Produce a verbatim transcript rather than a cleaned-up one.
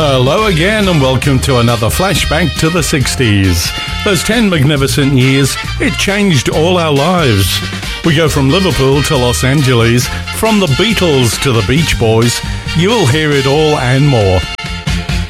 Hello again and welcome to another flashback to the sixties. Those ten magnificent years, it changed all our lives. We go from Liverpool to Los Angeles, from the Beatles to the Beach Boys. You'll hear it all and more